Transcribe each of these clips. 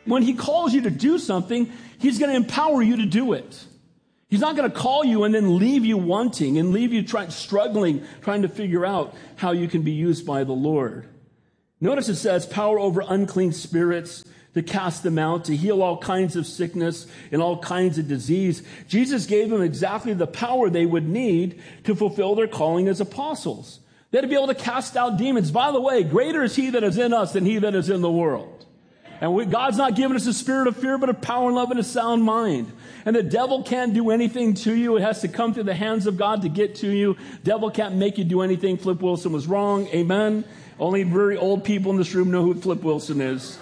When he calls you to do something, he's going to empower you to do it. He's not going to call you and then leave you wanting and leave you struggling, trying to figure out how you can be used by the Lord. Notice it says power over unclean spirits, to cast them out, to heal all kinds of sickness and all kinds of disease. Jesus gave them exactly the power they would need to fulfill their calling as apostles. They had to be able to cast out demons. By the way, greater is he that is in us than he that is in the world. And God's not given us a spirit of fear, but of power and love and a sound mind. And the devil can't do anything to you. It has to come through the hands of God to get to you. Devil can't make you do anything. Flip Wilson was wrong. Amen. Only very old people in this room know who Flip Wilson is.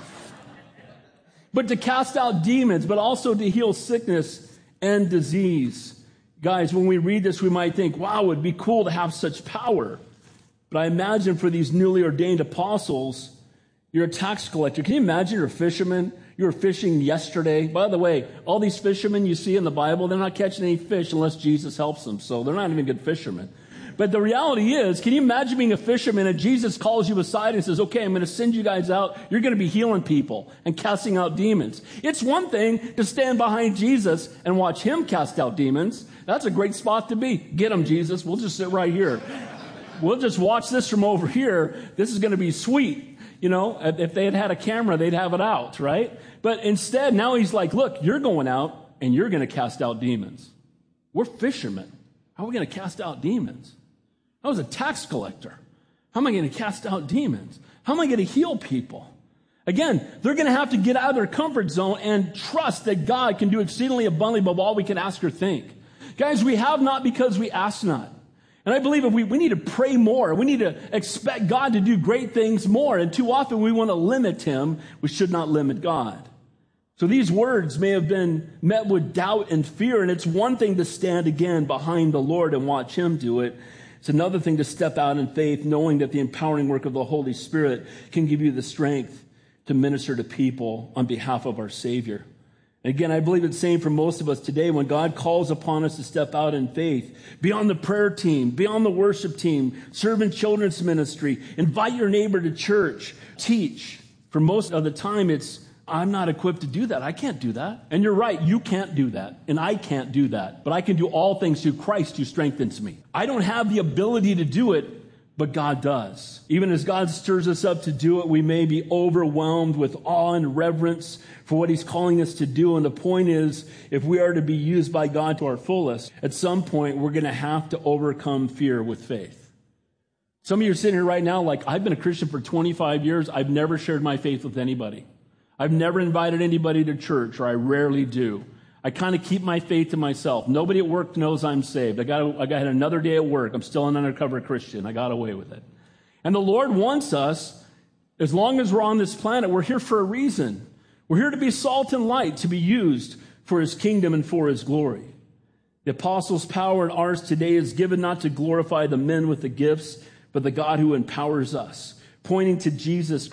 But to cast out demons, but also to heal sickness and disease. Guys, when we read this, we might think, wow, it would be cool to have such power. But I imagine for these newly ordained apostles, you're a tax collector. Can you imagine you're a fisherman? You were fishing yesterday. By the way, all these fishermen you see in the Bible, they're not catching any fish unless Jesus helps them. So they're not even good fishermen. But the reality is, can you imagine being a fisherman and Jesus calls you aside and says, okay, I'm going to send you guys out. You're going to be healing people and casting out demons. It's one thing to stand behind Jesus and watch him cast out demons. That's a great spot to be. Get him, Jesus. We'll just sit right here. We'll just watch this from over here. This is going to be sweet. You know, if they had had a camera, they'd have it out, right? But instead, now he's like, look, you're going out and you're going to cast out demons. We're fishermen. How are we going to cast out demons? I was a tax collector. How am I going to cast out demons? How am I going to heal people? Again, they're going to have to get out of their comfort zone and trust that God can do exceedingly abundantly above all we can ask or think. Guys, we have not because we ask not. And I believe if we need to pray more. We need to expect God to do great things more. And too often we want to limit him. We should not limit God. So these words may have been met with doubt and fear. And it's one thing to stand again behind the Lord and watch him do it. It's another thing to step out in faith, knowing that the empowering work of the Holy Spirit can give you the strength to minister to people on behalf of our Savior. And again, I believe it's the same for most of us today when God calls upon us to step out in faith, be on the prayer team, be on the worship team, serve in children's ministry, invite your neighbor to church, teach. For most of the time, it's, I'm not equipped to do that. I can't do that. And you're right, you can't do that. And I can't do that. But I can do all things through Christ who strengthens me. I don't have the ability to do it, but God does. Even as God stirs us up to do it, we may be overwhelmed with awe and reverence for what he's calling us to do. And the point is, if we are to be used by God to our fullest, at some point, we're going to have to overcome fear with faith. Some of you are sitting here right now like, I've been a Christian for 25 years. I've never shared my faith with anybody. I've never invited anybody to church, or I rarely do. I kind of keep my faith to myself. Nobody at work knows I'm saved. I had another day at work. I'm still an undercover Christian. I got away with it. And the Lord wants us, as long as we're on this planet, we're here for a reason. We're here to be salt and light, to be used for his kingdom and for his glory. The apostles' power and ours today is given not to glorify the men with the gifts, but the God who empowers us, pointing to Jesus'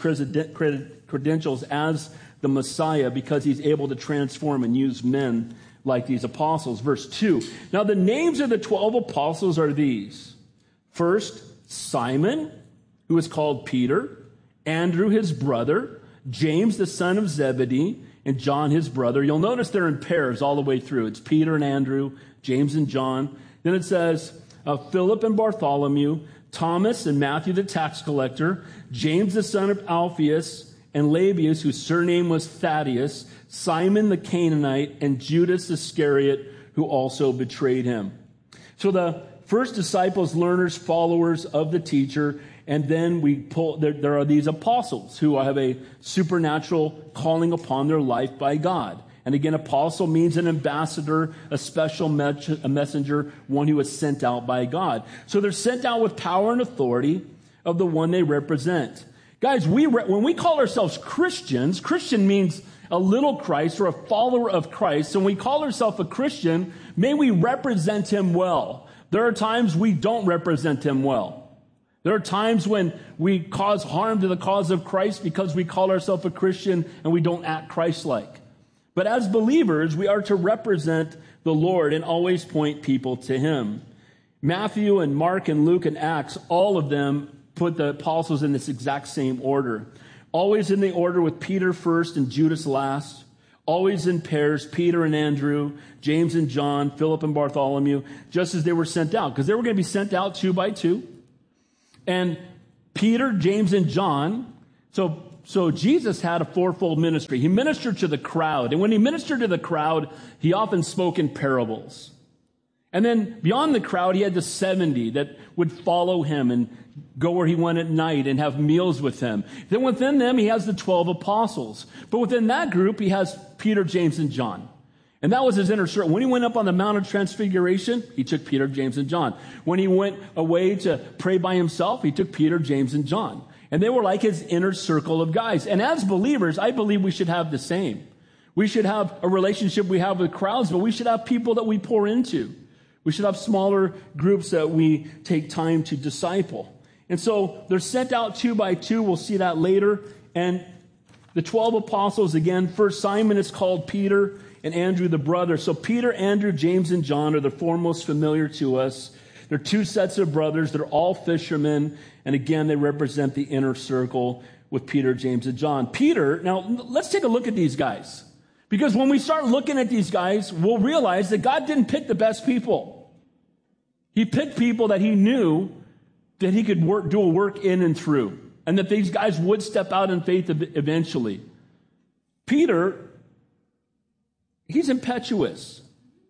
credentials as the Messiah, because he's able to transform and use men like these apostles. Verse 2. Now the names of the 12 apostles are these. First, Simon, who is called Peter, Andrew his brother, James the son of Zebedee, and John his brother. You'll notice they're in pairs all the way through. It's Peter and Andrew, James and John. Then it says Philip and Bartholomew, Thomas and Matthew the tax collector, James the son of Alphaeus, and Labius, whose surname was Thaddeus, Simon the Canaanite, and Judas Iscariot, who also betrayed him. So the first disciples, learners, followers of the teacher, and then there are these apostles who have a supernatural calling upon their life by God. And again, apostle means an ambassador, a special messenger, one who is sent out by God. So they're sent out with power and authority of the one they represent. Guys, when we call ourselves Christians, Christian means a little Christ or a follower of Christ. And when we call ourselves a Christian, may we represent him well. There are times we don't represent him well. There are times when we cause harm to the cause of Christ because we call ourselves a Christian and we don't act Christ-like. But as believers, we are to represent the Lord and always point people to him. Matthew and Mark and Luke and Acts, all of them put the apostles in this exact same order. Always in the order with Peter first and Judas last. Always in pairs, Peter and Andrew, James and John, Philip and Bartholomew, just as they were sent out. Because they were going to be sent out 2 by 2. And Peter, James, and John. So Jesus had a fourfold ministry. He ministered to the crowd. And when he ministered to the crowd, he often spoke in parables. And then beyond the crowd, he had the 70 that would follow him and go where he went at night and have meals with him. Then within them, he has the 12 apostles. But within that group, he has Peter, James, and John. And that was his inner circle. When he went up on the Mount of Transfiguration, he took Peter, James, and John. When he went away to pray by himself, he took Peter, James, and John. And they were like his inner circle of guys. And as believers, I believe we should have the same. We should have a relationship we have with crowds, but we should have people that we pour into. We should have smaller groups that we take time to disciple. And so they're sent out 2 by 2. We'll see that later. And the 12 apostles, again, first Simon is called Peter and Andrew the brother. So Peter, Andrew, James, and John are the foremost familiar to us. They're 2 sets of brothers. They're all fishermen. And again, they represent the inner circle with Peter, James, and John. Peter, now let's take a look at these guys. Because when we start looking at these guys, we'll realize that God didn't pick the best people. He picked people that he knew that he could do a work in and through. And that these guys would step out in faith eventually. Peter, he's impetuous.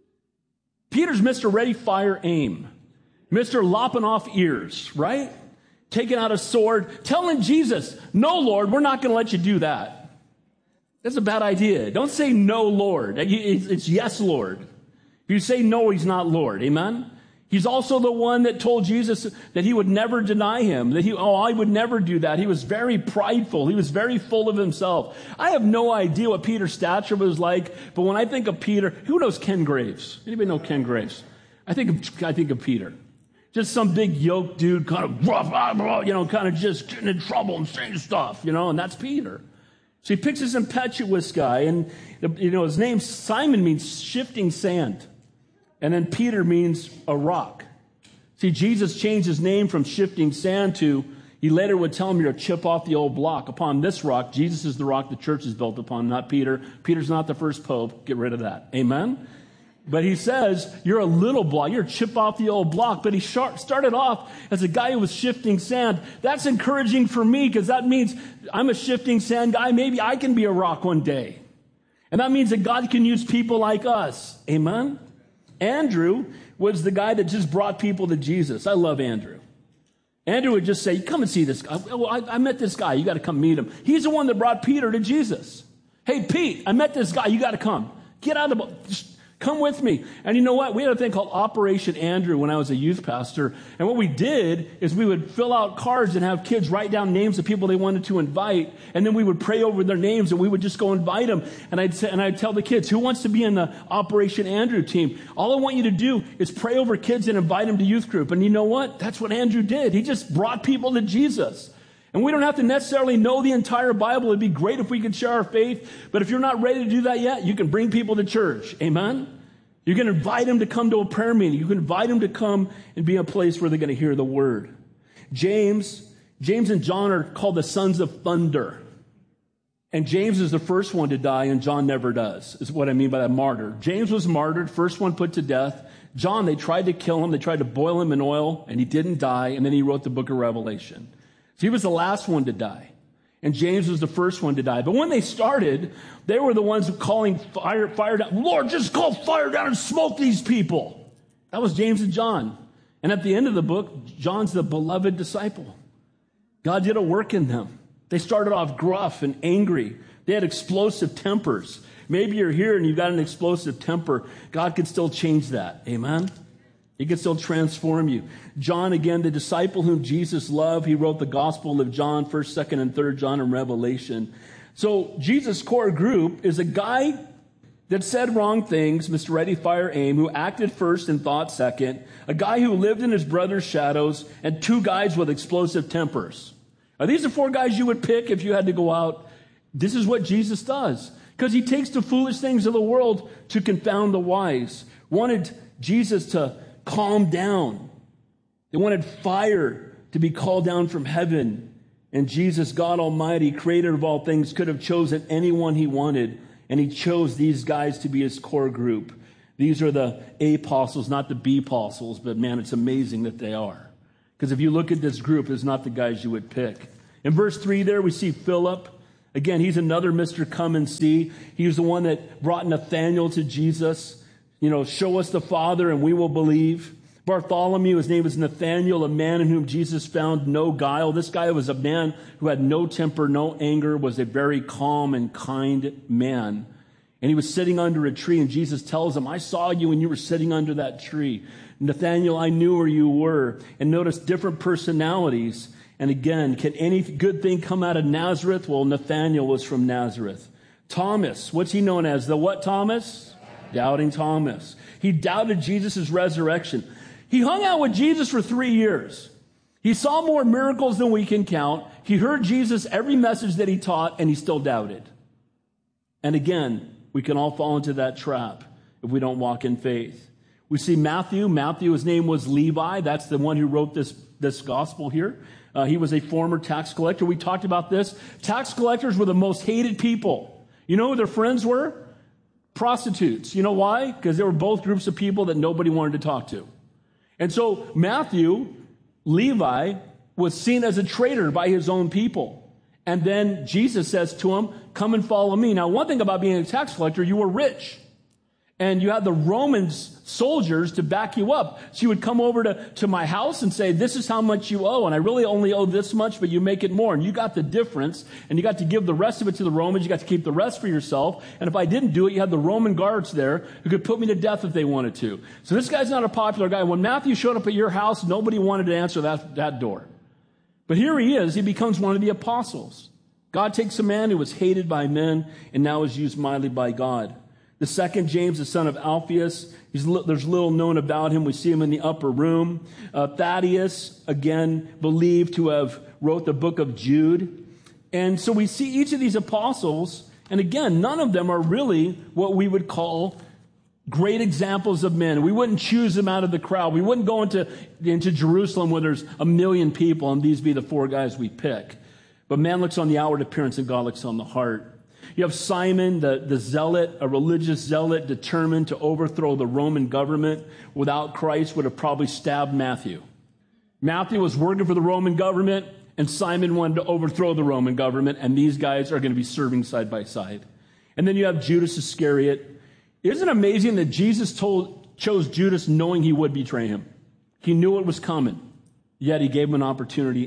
Peter's Mr. Ready, Fire, Aim. Mr. Lopping off ears, right? Taking out a sword, telling Jesus, no, Lord, we're not going to let you do that. That's a bad idea. Don't say no, Lord. It's yes, Lord. If you say no, he's not Lord. Amen? He's also the one that told Jesus that he would never deny him. I would never do that. He was very prideful. He was very full of himself. I have no idea what Peter's stature was like, but when I think of Peter, who knows Ken Graves? Anybody know Ken Graves? I think of Peter. Just some big yoke dude, kind of rough, kind of just getting in trouble and saying stuff, and that's Peter. So he picks this impetuous guy, and, his name, Simon, means shifting sand. And then Peter means a rock. See, Jesus changed his name from shifting sand to, he later would tell him, you're a chip off the old block. Upon this rock, Jesus is the rock the church is built upon, not Peter. Peter's not the first pope. Get rid of that. Amen? But he says, you're a little block. You're a chip off the old block. But he started off as a guy who was shifting sand. That's encouraging for me because that means I'm a shifting sand guy. Maybe I can be a rock one day. And that means that God can use people like us. Amen? Andrew was the guy that just brought people to Jesus. I love Andrew. Andrew would just say, come and see this guy. I met this guy. You got to come meet him. He's the one that brought Peter to Jesus. Hey, Pete, I met this guy. You got to come. Get out of the boat. Just come with me. And you know what? We had a thing called Operation Andrew when I was a youth pastor. And what we did is we would fill out cards and have kids write down names of people they wanted to invite. And then we would pray over their names and we would just go invite them. And I'd tell the kids, who wants to be in the Operation Andrew team? All I want you to do is pray over kids and invite them to youth group. And you know what? That's what Andrew did. He just brought people to Jesus. And we don't have to necessarily know the entire Bible. It'd be great if we could share our faith. But if you're not ready to do that yet, you can bring people to church. Amen? You can invite them to come to a prayer meeting. You can invite them to come and be a place where they're going to hear the word. James and John are called the sons of thunder. And James is the first one to die, and John never does, is what I mean by that, martyr. James was martyred, first one put to death. John, they tried to kill him. They tried to boil him in oil, and he didn't die. And then he wrote the book of Revelation. So he was the last one to die. And James was the first one to die. But when they started, they were the ones calling fire down. Lord, just call fire down and smoke these people. That was James and John. And at the end of the book, John's the beloved disciple. God did a work in them. They started off gruff and angry. They had explosive tempers. Maybe you're here and you've got an explosive temper. God can still change that. Amen? He can still transform you. John, again, the disciple whom Jesus loved, he wrote the Gospel of John, 1st, 2nd, and 3rd John, and Revelation. So Jesus' core group is a guy that said wrong things, Mr. Ready, Fire, Aim, who acted first and thought second, a guy who lived in his brother's shadows, and 2 guys with explosive tempers. Are these the 4 guys you would pick if you had to go out? This is what Jesus does. Because he takes the foolish things of the world to confound the wise. Wanted Jesus to calm down. They wanted fire to be called down from heaven And Jesus, God Almighty, creator of all things, could have chosen anyone he wanted, and he chose these guys to be his core group. These are the apostles, not the B-apostles, but man, it's amazing that they are. Because if you look at this group, it's not the guys you would pick. In verse 3 there, we see Philip. Again, he's another Mr. Come and See. He was the one that brought Nathanael to Jesus. Show us the Father and we will believe. Bartholomew, his name is Nathanael, a man in whom Jesus found no guile. This guy was a man who had no temper, no anger, was a very calm and kind man. And he was sitting under a tree, and Jesus tells him, I saw you when you were sitting under that tree. Nathanael, I knew where you were. And notice different personalities. And again, can any good thing come out of Nazareth? Well, Nathanael was from Nazareth. Thomas, what's he known as? The what Thomas? Doubting Thomas. He doubted Jesus' resurrection. He hung out with Jesus for 3 years. He saw more miracles than we can count. He heard Jesus every message that he taught, and he still doubted. And again, we can all fall into that trap if we don't walk in faith. We see Matthew. Matthew, his name was Levi. That's the one who wrote this gospel here. He was a former tax collector. We talked about this. Tax collectors were the most hated people. You know who their friends were? Prostitutes. You know why? Because they were both groups of people that nobody wanted to talk to. And so Matthew, Levi, was seen as a traitor by his own people. And then Jesus says to him, come and follow me. Now, one thing about being a tax collector, you were rich. And you had the Roman soldiers to back you up. So you would come over to my house and say, this is how much you owe. And I really only owe this much, but you make it more. And you got the difference. And you got to give the rest of it to the Romans. You got to keep the rest for yourself. And if I didn't do it, you had the Roman guards there who could put me to death if they wanted to. So this guy's not a popular guy. When Matthew showed up at your house, nobody wanted to answer that door. But here he is. He becomes one of the apostles. God takes a man who was hated by men and now is used mightily by God. The second, James, the son of Alphaeus, there's little known about him. We see him in the upper room. Thaddeus, again, believed to have wrote the book of Jude. And so we see each of these apostles, and again, none of them are really what we would call great examples of men. We wouldn't choose them out of the crowd. We wouldn't go into Jerusalem where there's 1 million people, and these be the 4 guys we pick. But man looks on the outward appearance, and God looks on the heart. You have Simon, the zealot, a religious zealot determined to overthrow the Roman government. Without Christ, would have probably stabbed Matthew. Matthew was working for the Roman government, and Simon wanted to overthrow the Roman government, and these guys are going to be serving side by side. And then you have Judas Iscariot. Isn't it amazing that Jesus chose Judas knowing he would betray him? He knew it was coming, yet he gave him an opportunity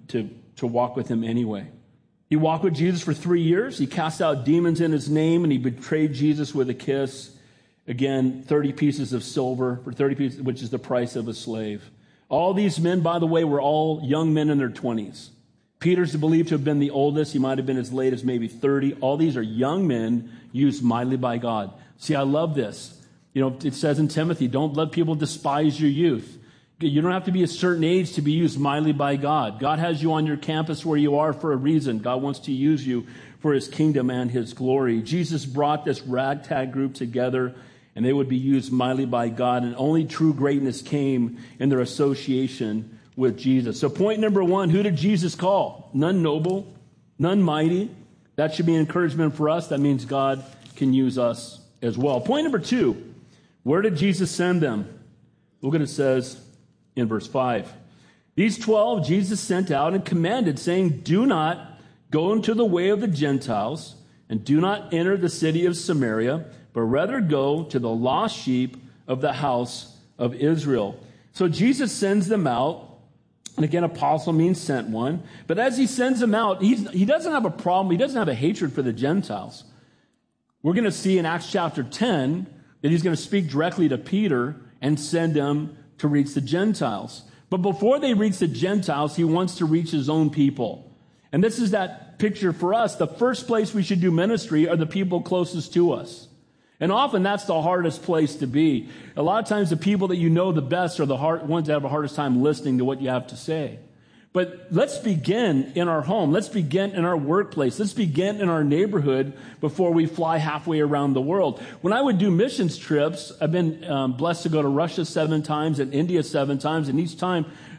to walk with him anyway. He walked with Jesus for 3 years. He cast out demons in his name, and he betrayed Jesus with a kiss. Again, 30 pieces of silver for 30 pieces, which is the price of a slave. All these men, by the way, were all young men in their 20s. Peter's believed to have been the oldest. He might have been as late as maybe 30. All these are young men used mightily by God. See, I love this. It says in Timothy, don't let people despise your youth. You don't have to be a certain age to be used mightily by God. God has you on your campus where you are for a reason. God wants to use you for his kingdom and his glory. Jesus brought this ragtag group together, and they would be used mightily by God. And only true greatness came in their association with Jesus. So point number 1, who did Jesus call? None noble, none mighty. That should be an encouragement for us. That means God can use us as well. Point number 2, where did Jesus send them? Look what it says in verse 5. These 12 Jesus sent out and commanded, saying, do not go into the way of the Gentiles, and do not enter the city of Samaria, but rather go to the lost sheep of the house of Israel. So Jesus sends them out. And again, apostle means sent one. But as he sends them out, he doesn't have a problem. He doesn't have a hatred for the Gentiles. We're going to see in Acts chapter 10 that he's going to speak directly to Peter and send them to reach the Gentiles. But before they reach the Gentiles, he wants to reach his own people. And this is that picture for us. The first place we should do ministry are the people closest to us. And often that's the hardest place to be. A lot of times the people that you know the best are the ones that have the hardest time listening to what you have to say. But let's begin in our home. Let's begin in our workplace. Let's begin in our neighborhood before we fly halfway around the world. When I would do missions trips, I've been blessed to go to Russia 7 times and India 7 times. And each time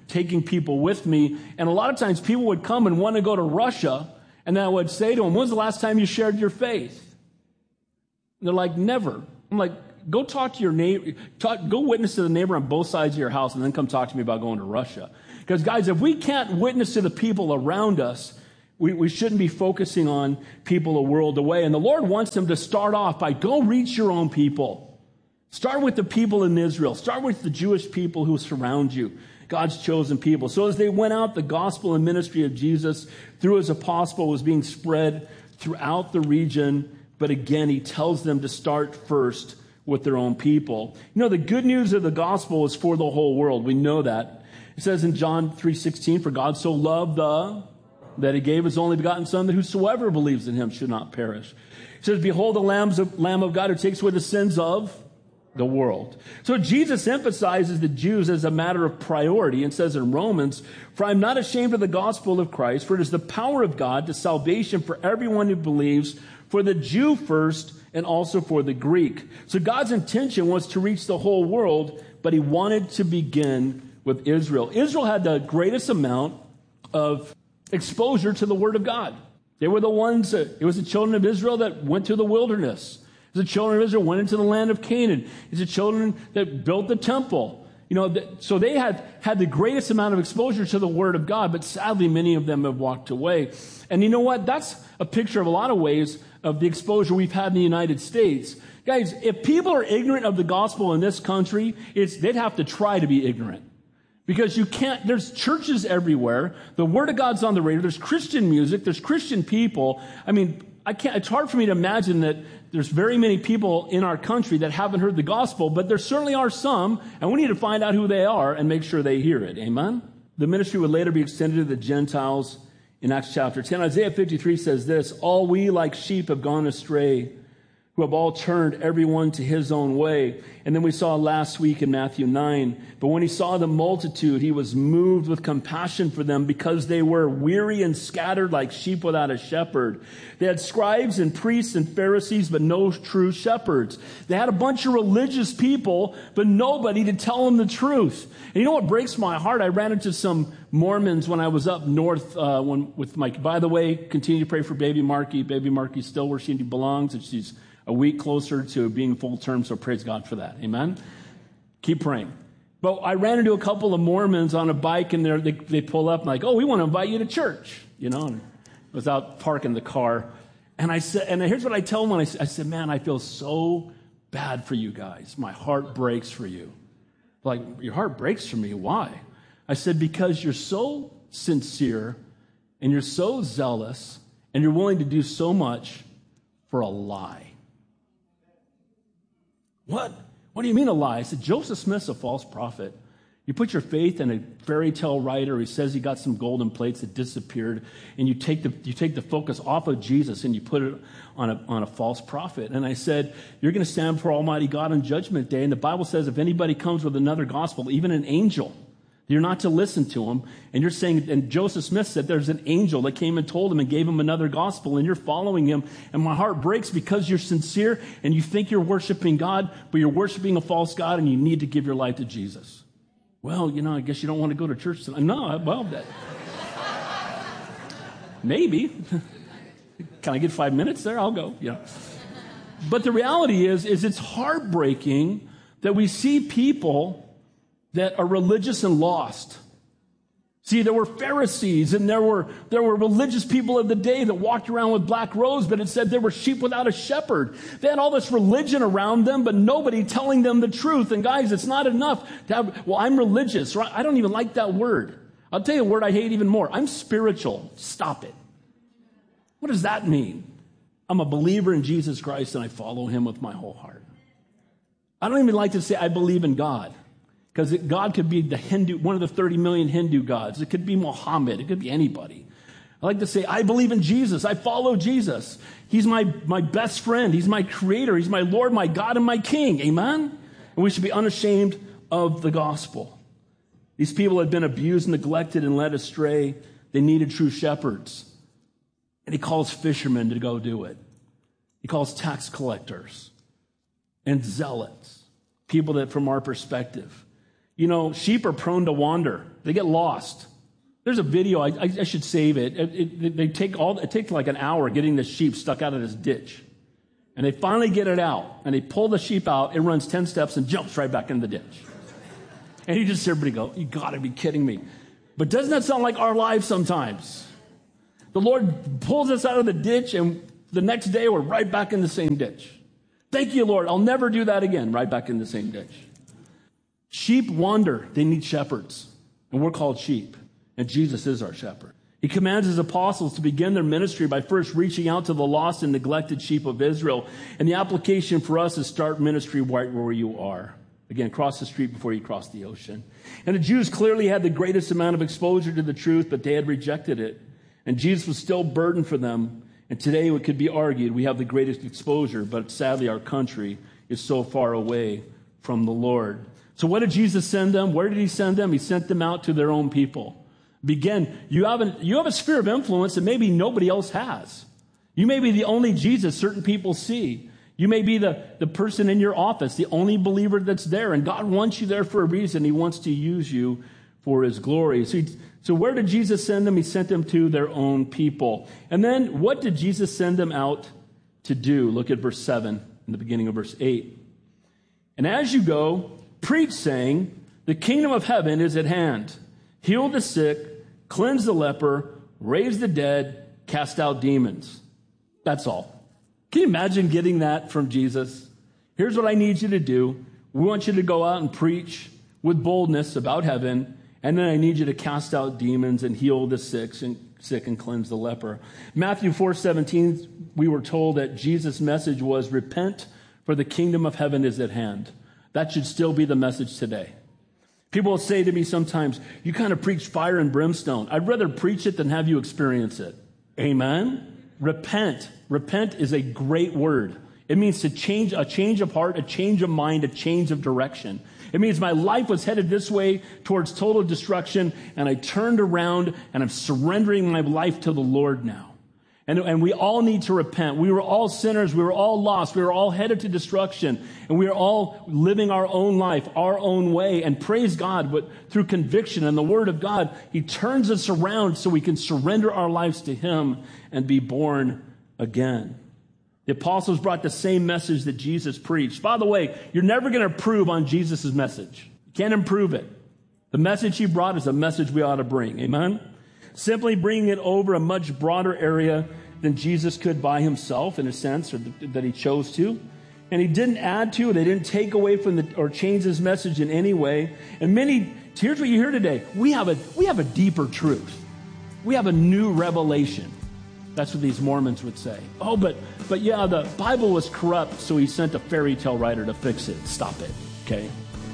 taking people with me. And a lot of times people would come and want to go to Russia, and then I would say to them, when's the last time you shared your faith? And they're like, never. I'm like, go talk to your neighbor, go witness to the neighbor on both sides of your house, and then come talk to me about going to Russia. Because guys, if we can't witness to the people around us, we shouldn't be focusing on people a world away. And the Lord wants them to start off by go reach your own people. Start with the people in Israel. Start with the Jewish people who surround you, God's chosen people. So as they went out, the gospel and ministry of Jesus through his apostle was being spread throughout the region. But again, he tells them to start first with their own people. You know, the good news of the gospel is for the whole world. We know that. It says in John 3:16, for God so loved that he gave his only begotten Son, that whosoever believes in him should not perish. It says, behold the Lamb of God who takes away the sins of the world. So Jesus emphasizes the Jews as a matter of priority and says in Romans, for I am not ashamed of the gospel of Christ, for it is the power of God to salvation for everyone who believes, for the Jew first and also for the Greek. So God's intention was to reach the whole world, but he wanted to begin with Israel. Israel had the greatest amount of exposure to the Word of God. They were the ones, it was the children of Israel that went to the wilderness. It was the children of Israel went into the land of Canaan. It's the children that built the temple. You know, so they had the greatest amount of exposure to the Word of God, but sadly many of them have walked away. And you know what? That's a picture of a lot of ways of the exposure we've had in the United States. Guys, if people are ignorant of the gospel in this country, they'd have to try to be ignorant. Because you can't, there's churches everywhere. The Word of God's on the radio. There's Christian music. There's Christian people. I mean, it's hard for me to imagine that there's very many people in our country that haven't heard the gospel, but there certainly are some, and we need to find out who they are and make sure they hear it. Amen? The ministry would later be extended to the Gentiles in Acts chapter 10. Isaiah 53 says this, all we like sheep have gone astray, who have all turned everyone to his own way. And then we saw last week in Matthew 9, but when he saw the multitude, he was moved with compassion for them because they were weary and scattered like sheep without a shepherd. They had scribes and priests and Pharisees, but no true shepherds. They had a bunch of religious people, but nobody to tell them the truth. And you know what breaks my heart? I ran into some Mormons when I was up north with Mike. By the way, continue to pray for baby Marky. Baby Marky's still where she belongs, and she's a week closer to being full term, so praise God for that. Amen? Keep praying. But I ran into a couple of Mormons on a bike, and they pull up and like, oh, we want to invite you to church, you know, and I was out parking the car. And I said, and here's what I tell them when I said, man, I feel so bad for you guys. My heart breaks for you. Like, your heart breaks for me. Why? I said, because you're so sincere and you're so zealous and you're willing to do so much for a lie. What? What do you mean a lie? I said, Joseph Smith's a false prophet. You put your faith in a fairy tale writer who says he got some golden plates that disappeared, and you take the focus off of Jesus and you put it on a false prophet. And I said, you're going to stand before Almighty God on Judgment Day, and the Bible says if anybody comes with another gospel, even an angel, you're not to listen to him. And you're saying, and Joseph Smith said there's an angel that came and told him and gave him another gospel, and you're following him. And my heart breaks because you're sincere and you think you're worshiping God, but you're worshiping a false God, and you need to give your life to Jesus. Well, you know, I guess you don't want to go to church tonight. No, well, that maybe. Can I get 5 minutes there? I'll go. Yeah. But the reality is it's heartbreaking that we see people that are religious and lost. See, there were Pharisees and there were religious people of the day that walked around with black robes, but it said they were sheep without a shepherd. They had all this religion around them, but nobody telling them the truth. And guys, it's not enough to have, well, I'm religious. Right? I don't even like that word. I'll tell you a word I hate even more. I'm spiritual. Stop it. What does that mean? I'm a believer in Jesus Christ and I follow him with my whole heart. I don't even like to say I believe in God. Because God could be one of the 30 million Hindu gods. It could be Muhammad. It could be anybody. I like to say, I believe in Jesus. I follow Jesus. He's my best friend. He's my creator. He's my Lord, my God, and my King. Amen? And we should be unashamed of the gospel. These people had been abused, neglected, and led astray. They needed true shepherds. And he calls fishermen to go do it. He calls tax collectors and zealots, people that, from our perspective, You know, sheep are prone to wander. They get lost. There's a video, I should save it. It takes like an hour getting the sheep stuck out of this ditch. And they finally get it out, and they pull the sheep out. It runs 10 steps and jumps right back in the ditch. And you just hear everybody go, you got to be kidding me. But doesn't that sound like our lives sometimes? The Lord pulls us out of the ditch, and the next day we're right back in the same ditch. Thank you, Lord. I'll never do that again. Right back in the same ditch. Sheep wander. They need shepherds. And we're called sheep. And Jesus is our shepherd. He commands his apostles to begin their ministry by first reaching out to the lost and neglected sheep of Israel. And the application for us is start ministry right where you are. Again, cross the street before you cross the ocean. And the Jews clearly had the greatest amount of exposure to the truth, but they had rejected it. And Jesus was still burdened for them. And today it could be argued we have the greatest exposure, but sadly our country is so far away from the Lord. So what did Jesus send them? Where did he send them? He sent them out to their own people. Begin. You have a sphere of influence that maybe nobody else has. You may be the only Jesus certain people see. You may be the person in your office, the only believer that's there. And God wants you there for a reason. He wants to use you for his glory. So where did Jesus send them? He sent them to their own people. And then what did Jesus send them out to do? Look at verse 7 in the beginning of verse 8. And as you go, preach saying, the kingdom of heaven is at hand. Heal the sick, cleanse the leper, raise the dead, cast out demons. That's all. Can you imagine getting that from Jesus? Here's what I need you to do. We want you to go out and preach with boldness about heaven, and then I need you to cast out demons and heal the sick and cleanse the leper. Matthew 4:17, we were told that Jesus' message was, repent, for the kingdom of heaven is at hand. That should still be the message today. People will say to me sometimes, you kind of preach fire and brimstone. I'd rather preach it than have you experience it. Amen? Repent. Repent is a great word. It means to change, a change of heart, a change of mind, a change of direction. It means my life was headed this way towards total destruction, and I turned around, and I'm surrendering my life to the Lord now. And we all need to repent. We were all sinners. We were all lost. We were all headed to destruction. And we are all living our own life, our own way. And praise God, but through conviction and the Word of God, He turns us around so we can surrender our lives to Him and be born again. The apostles brought the same message that Jesus preached. By the way, you're never going to improve on Jesus' message. You can't improve it. The message He brought is a message we ought to bring. Amen? Simply bringing it over a much broader area than Jesus could by himself, in a sense, or that he chose to. And he didn't add to, they didn't take away from or change his message in any way. And here's what you hear today. We have a deeper truth. We have a new revelation. That's what these Mormons would say. Oh, but yeah, the Bible was corrupt, so he sent a fairy tale writer to fix it. Stop it, okay?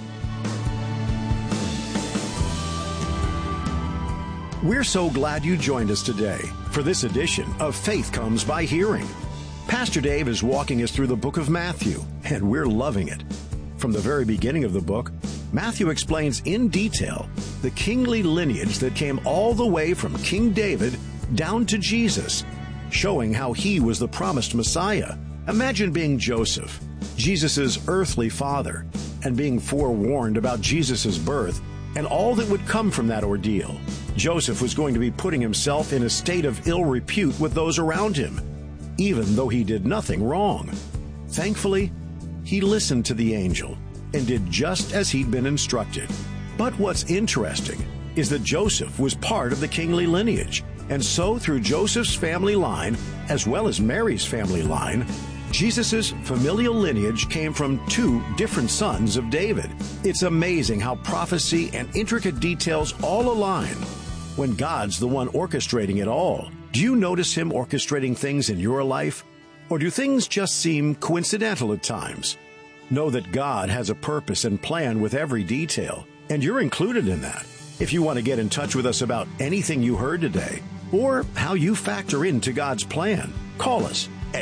We're so glad you joined us today for this edition of Faith Comes by Hearing. Pastor Dave is walking us through the book of Matthew, and we're loving it. From the very beginning of the book, Matthew explains in detail the kingly lineage that came all the way from King David down to Jesus, showing how he was the promised Messiah. Imagine being Joseph, Jesus' earthly father, and being forewarned about Jesus' birth and all that would come from that ordeal. Joseph was going to be putting himself in a state of ill repute with those around him, even though he did nothing wrong. Thankfully, he listened to the angel and did just as he'd been instructed. But what's interesting is that Joseph was part of the kingly lineage, and so through Joseph's family line, as well as Mary's family line, Jesus' familial lineage came from two different sons of David. It's amazing how prophecy and intricate details all align when God's the one orchestrating it all. Do you notice Him orchestrating things in your life? Or do things just seem coincidental at times? Know that God has a purpose and plan with every detail, and you're included in that. If you want to get in touch with us about anything you heard today, or how you factor into God's plan, call us at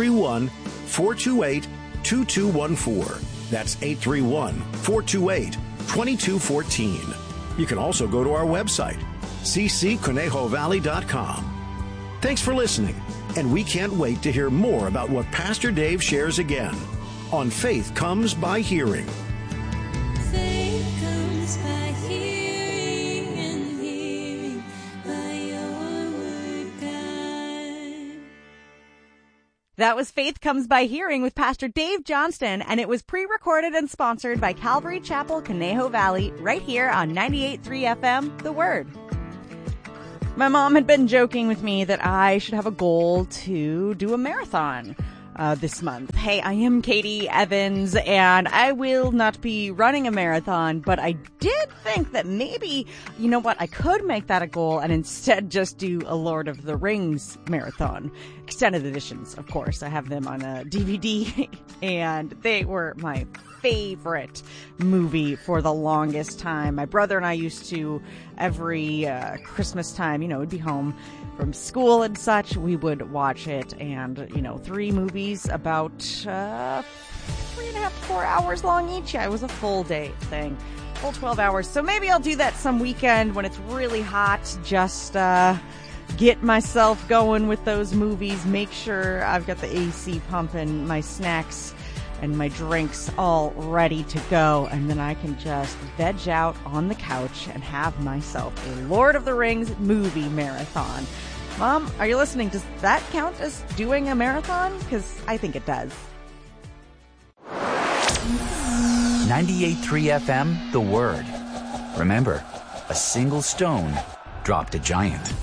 831-428-2214. That's 831-428-2214. You can also go to our website, ccconejovalley.com. Thanks for listening, and we can't wait to hear more about what Pastor Dave shares again on Faith Comes by Hearing. Faith comes That was Faith Comes by Hearing with Pastor Dave Johnston, and it was pre-recorded and sponsored by Calvary Chapel, Conejo Valley, right here on 98.3 FM, The Word. My mom had been joking with me that I should have a goal to do a marathon this month. Hey, I am Katie Evans, and I will not be running a marathon, but I did think that maybe, you know what, I could make that a goal and instead just do a Lord of the Rings marathon. Extended editions, of course. I have them on a DVD, and they were my favorite movie for the longest time. My brother and I used to, every Christmas time, we'd be home from school and such, we would watch it, and 3 movies about 3.5 to 4 hours long each. Yeah, it was a full day thing, full 12 hours. So maybe I'll do that some weekend when it's really hot. Just get myself going with those movies, make sure I've got the AC pumping, my snacks and my drinks all ready to go, and then I can just veg out on the couch and have myself a Lord of the Rings movie marathon. Mom, are you listening? Does that count as doing a marathon? Because I think it does. 98.3 FM, The Word. Remember, a single stone dropped a giant.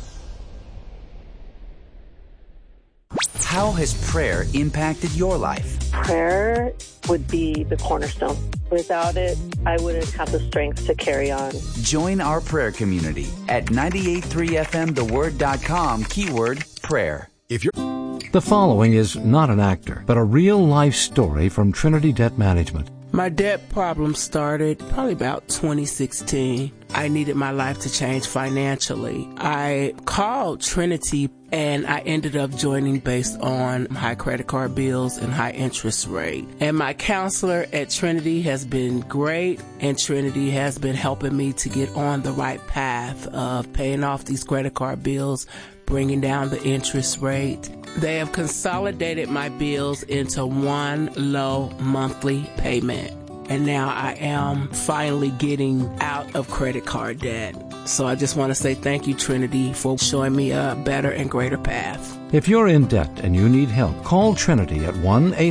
How has prayer impacted your life? Prayer would be the cornerstone. Without it, I wouldn't have the strength to carry on. Join our prayer community at 983fmtheword.com, keyword prayer. The following is not an actor, but a real-life story from Trinity Debt Management. My debt problem started probably about 2016. I needed my life to change financially. I called Trinity and I ended up joining based on high credit card bills and high interest rate. And my counselor at Trinity has been great, and Trinity has been helping me to get on the right path of paying off these credit card bills, bringing down the interest rate. They have consolidated my bills into one low monthly payment. And now I am finally getting out of credit card debt. So I just want to say thank you, Trinity, for showing me a better and greater path. If you're in debt and you need help, call Trinity at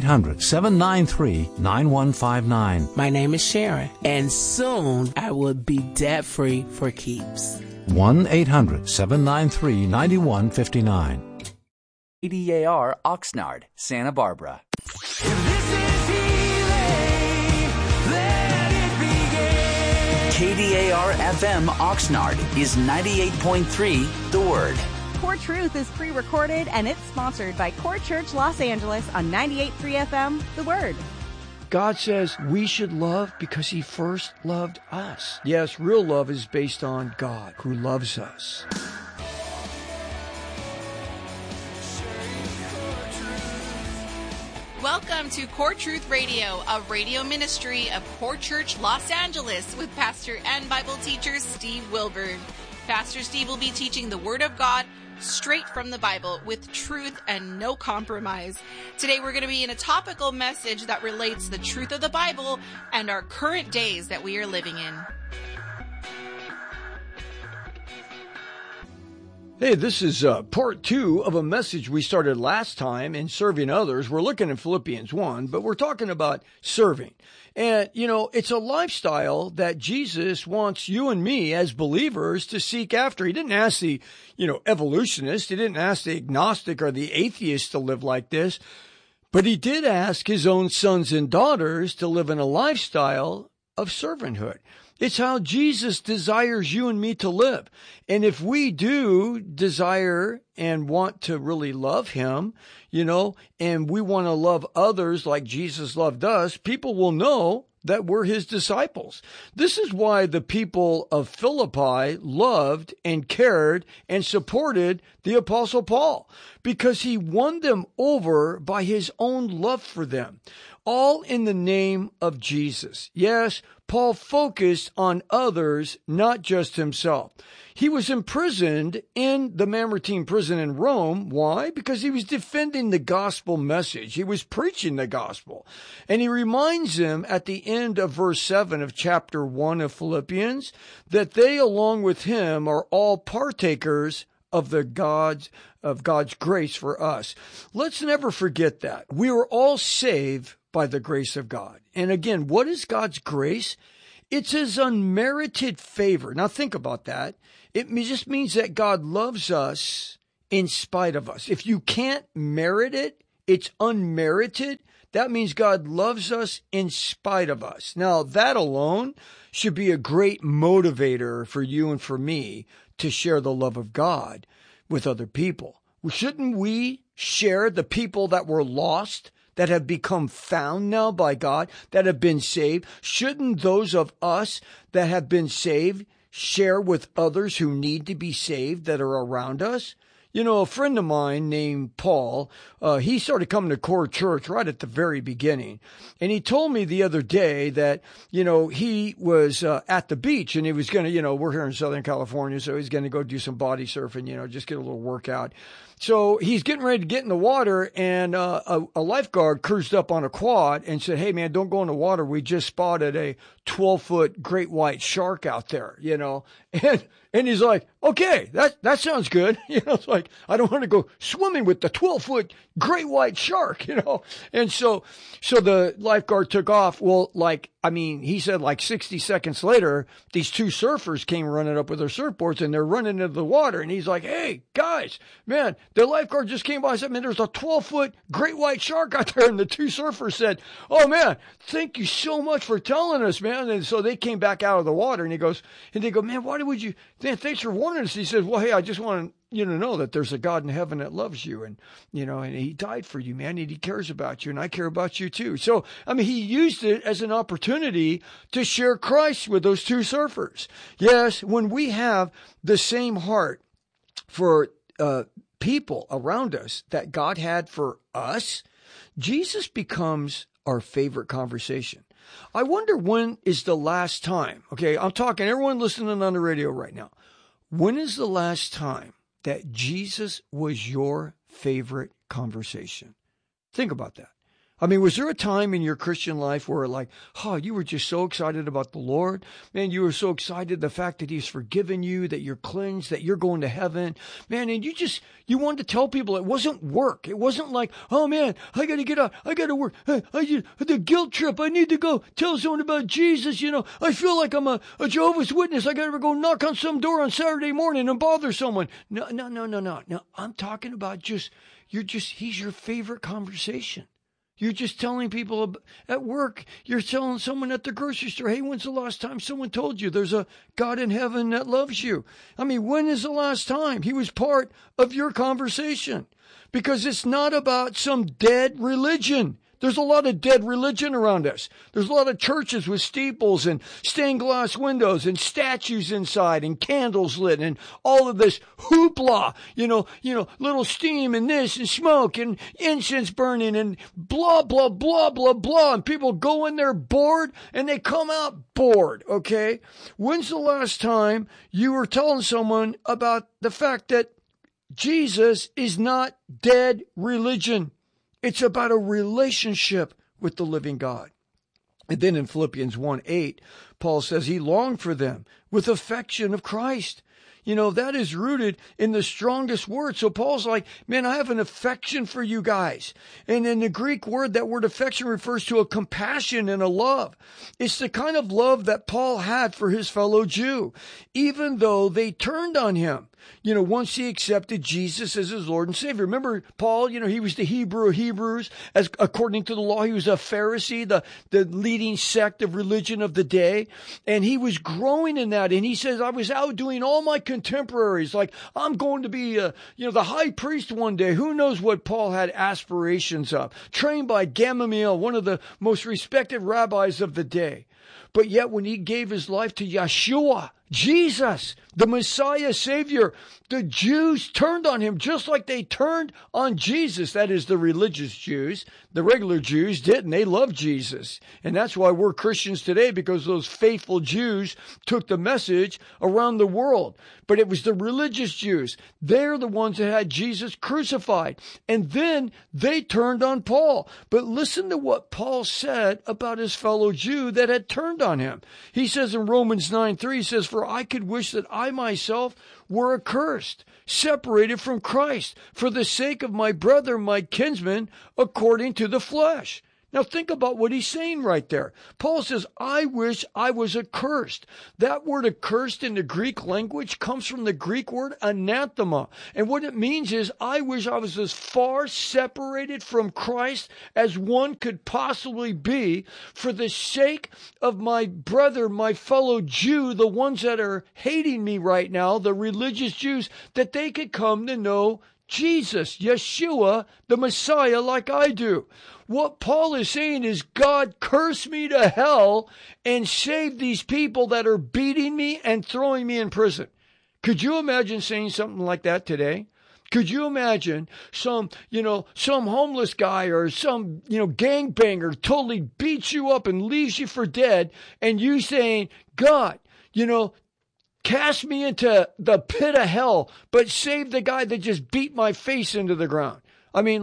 1-800-793-9159. My name is Sharon, and soon I will be debt-free for keeps. 1-800-793-9159. KDAR Oxnard, Santa Barbara. KDAR FM Oxnard is 98.3 The Word. Core Truth is pre-recorded, and it's sponsored by Core Church Los Angeles on 98.3 FM, The Word. God says we should love because He first loved us. Yes, real love is based on God who loves us. Welcome to Core Truth Radio, a radio ministry of Core Church Los Angeles with pastor and Bible teacher Steve Wilburn. Pastor Steve will be teaching the Word of God straight from the Bible with truth and no compromise. Today we're going to be in a topical message that relates the truth of the Bible and our current days that we are living in. Hey, this is part 2 of a message we started last time in serving others. We're looking at Philippians 1, but we're talking about serving. And, it's a lifestyle that Jesus wants you and me as believers to seek after. He didn't ask the, evolutionist. He didn't ask the agnostic or the atheist to live like this. But he did ask his own sons and daughters to live in a lifestyle of servanthood. It's how Jesus desires you and me to live. And if we do desire and want to really love Him, and we want to love others like Jesus loved us, people will know that we're His disciples. This is why the people of Philippi loved and cared and supported the Apostle Paul, because he won them over by his own love for them, all in the name of Jesus. Yes, Paul focused on others, not just himself. He was imprisoned in the Mamertine prison in Rome. Why? Because he was defending the gospel message. He was preaching the gospel. And he reminds them at the end of verse 7 of chapter 1 of Philippians that they, along with him, are all partakers of God's grace for us. Let's never forget that. We were all saved by the grace of God. And again, what is God's grace? It's His unmerited favor. Now think about that. It just means that God loves us in spite of us. If you can't merit it, it's unmerited. That means God loves us in spite of us. Now, that alone should be a great motivator for you and for me to share the love of God with other people. Shouldn't we share the people that were lost, that have become found now by God, that have been saved? Shouldn't those of us that have been saved share with others who need to be saved that are around us? You know, a friend of mine named Paul, he started coming to Core Church right at the very beginning. And he told me the other day that, you know, he was at the beach and he was going to, you know, we're here in Southern California, so he's going to go do some body surfing, you know, just get a little workout. So he's getting ready to get in the water, and a lifeguard cruised up on a quad and said, "Hey, man, don't go in the water. We just spotted a 12-foot great white shark out there," you know. And he's like, "Okay, that sounds good." You know, it's like, I don't want to go swimming with the 12-foot great white shark, you know. And so the lifeguard took off. Well, he said 60 seconds later, these two surfers came running up with their surfboards, and they're running into the water. And he's like, "Hey, guys, man, the lifeguard just came by and said, man, there's a 12-foot great white shark out there." And the two surfers said, "Oh, man, thank you so much for telling us, man." And so they came back out of the water, and they go, "Man, thanks for warning us." He says, "Well, hey, I just want you to know that there's a God in heaven that loves you, and, you know, and He died for you, man, and He cares about you, and I care about you too." So, he used it as an opportunity to share Christ with those two surfers. Yes, when we have the same heart for people around us that God had for us, Jesus becomes our favorite conversation. I wonder, when is the last time, okay, I'm talking everyone listening on the radio right now, when is the last time that Jesus was your favorite conversation? Think about that. Was there a time in your Christian life where you were just so excited about the Lord? Man, you were so excited the fact that He's forgiven you, that you're cleansed, that you're going to heaven. Man, and you wanted to tell people it wasn't work. It wasn't like, "Oh man, I got to get out. I got to work. The guilt trip. I need to go tell someone about Jesus. You know, I feel like I'm a Jehovah's Witness. I got to go knock on some door on Saturday morning and bother someone." No. I'm talking about He's your favorite conversation. You're just telling people at work. You're telling someone at the grocery store, "Hey, when's the last time someone told you there's a God in heaven that loves you?" When is the last time He was part of your conversation? Because it's not about some dead religion. There's a lot of dead religion around us. There's a lot of churches with steeples and stained glass windows and statues inside and candles lit and all of this hoopla, you know, little steam and this and smoke and incense burning and blah, blah, blah, blah, blah. And people go in there bored and they come out bored, okay? When's the last time you were telling someone about the fact that Jesus is not dead religion? It's about a relationship with the living God. And then in Philippians 1:8, Paul says he longed for them with affection of Christ. You know, that is rooted in the strongest word. So Paul's like, man, I have an affection for you guys. And in the Greek word, that word affection refers to a compassion and a love. It's the kind of love that Paul had for his fellow Jew, even though they turned on him. You know, once he accepted Jesus as his Lord and Savior. Remember, Paul, he was the Hebrew of Hebrews. As according to the law, he was a Pharisee, the leading sect of religion of the day. And he was growing in that. And he says, I was outdoing all my contemporaries. Like, I'm going to be, the high priest one day. Who knows what Paul had aspirations of? Trained by Gamaliel, one of the most respected rabbis of the day. But yet when he gave his life to Yeshua, Jesus, the Messiah Savior, the Jews turned on him just like they turned on Jesus. That is, the religious Jews. The regular Jews didn't. They loved Jesus. And that's why we're Christians today, because those faithful Jews took the message around the world. But it was the religious Jews. They're the ones that had Jesus crucified. And then they turned on Paul. But listen to what Paul said about his fellow Jew that had turned on him. He says in Romans 9:3, he says, for I could wish that I myself were accursed, separated from Christ, for the sake of my brother, my kinsman, according to the flesh. Now think about what he's saying right there. Paul says, I wish I was accursed. That word accursed in the Greek language comes from the Greek word anathema. And what it means is, I wish I was as far separated from Christ as one could possibly be for the sake of my brother, my fellow Jew, the ones that are hating me right now, the religious Jews, that they could come to know Jesus, Yeshua, the Messiah, like I do. What Paul is saying is, God, curse me to hell and save these people that are beating me and throwing me in prison. Could you imagine saying something like that today? Could you imagine some homeless guy or some, gangbanger totally beats you up and leaves you for dead, and you saying, God, cast me into the pit of hell, but save the guy that just beat my face into the ground? I mean,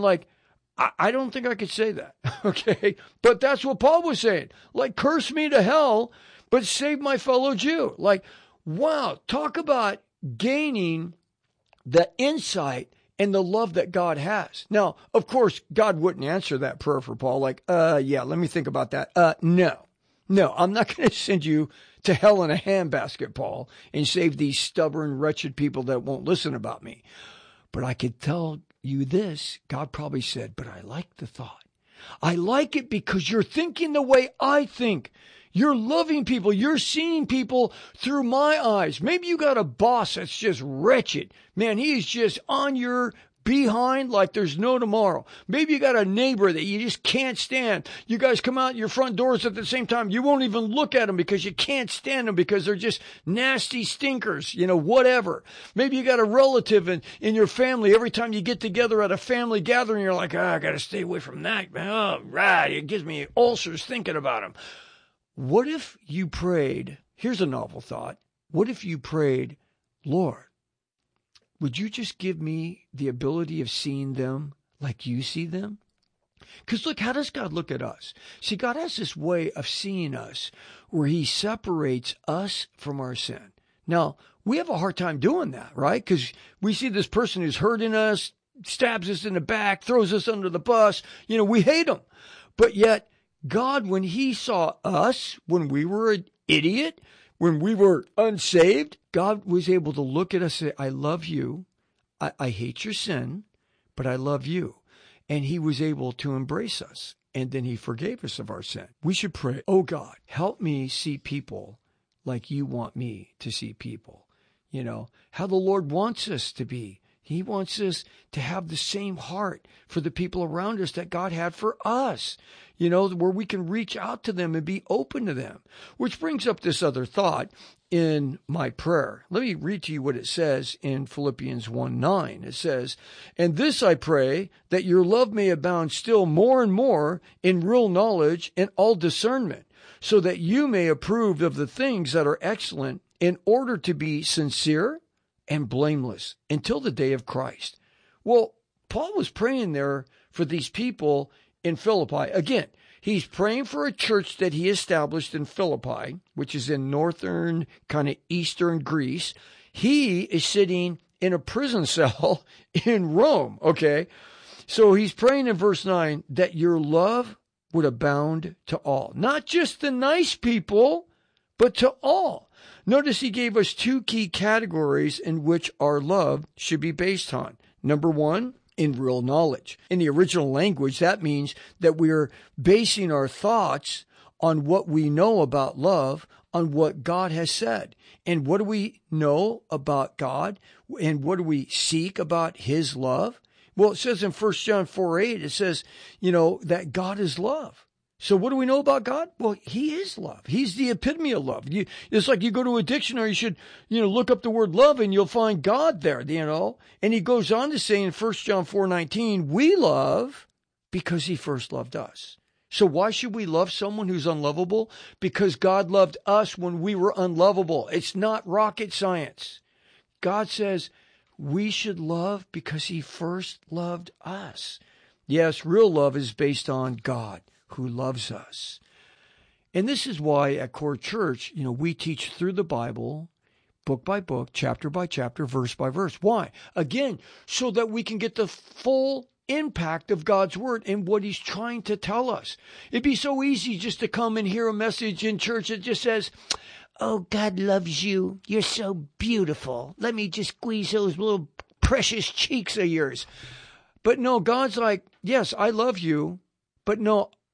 I don't think I could say that, okay? But that's what Paul was saying. Curse me to hell, but save my fellow Jew. Wow, talk about gaining the insight and the love that God has. Now, of course, God wouldn't answer that prayer for Paul. Let me think about that. No, I'm not going to send you to hell in a handbasket, Paul, and save these stubborn, wretched people that won't listen about me. But I could tell you this, God probably said, but I like the thought. I like it because you're thinking the way I think. You're loving people. You're seeing people through my eyes. Maybe you got a boss that's just wretched. Man, he's just on your behind like there's no tomorrow. Maybe you got a neighbor that you just can't stand. You guys come out your front doors at the same time. You won't even look at them because you can't stand them because they're just nasty stinkers, whatever. Maybe you got a relative in your family. Every time you get together at a family gathering, you're like, I got to stay away from that. Oh, right. It gives me ulcers thinking about them. What if you prayed? Here's a novel thought. What if you prayed, Lord, would you just give me the ability of seeing them like you see them? Because look, how does God look at us? See, God has this way of seeing us where he separates us from our sin. Now, we have a hard time doing that, right? Because we see this person who's hurting us, stabs us in the back, throws us under the bus. We hate them. But yet, God, when he saw us, when we were an idiot, when we were unsaved, God was able to look at us and say, I love you. I hate your sin, but I love you. And he was able to embrace us. And then he forgave us of our sin. We should pray, oh God, help me see people like you want me to see people. How the Lord wants us to be. He wants us to have the same heart for the people around us that God had for us, where we can reach out to them and be open to them. Which brings up this other thought in my prayer. Let me read to you what it says in Philippians 1:9. It says, and this I pray, that your love may abound still more and more in real knowledge and all discernment, so that you may approve of the things that are excellent, in order to be sincere and blameless until the day of Christ. Well, Paul was praying there for these people in Philippi. Again, he's praying for a church that he established in Philippi, which is in northern, kind of eastern Greece. He is sitting in a prison cell in Rome, okay? So he's praying in verse 9 that your love would abound to all. Not just the nice people, but to all. Notice he gave us two key categories in which our love should be based on. Number one, in real knowledge. In the original language, that means that we're basing our thoughts on what we know about love, on what God has said. And what do we know about God? And what do we seek about his love? Well, it says in 1 John 4:8, it says, that God is love. So what do we know about God? Well, he is love. He's the epitome of love. It's like you go to a dictionary, you should, look up the word love and you'll find God there, And he goes on to say in 1 John 4:19, we love because he first loved us. So why should we love someone who's unlovable? Because God loved us when we were unlovable. It's not rocket science. God says we should love because he first loved us. Yes, real love is based on God, who loves us. And this is why at Core Church, we teach through the Bible, book by book, chapter by chapter, verse by verse. Why? Again, so that we can get the full impact of God's word and what he's trying to tell us. It'd be so easy just to come and hear a message in church that just says, "Oh, God loves you. You're so beautiful. Let me just squeeze those little precious cheeks of yours." But no, God's like, yes, I love you, but no,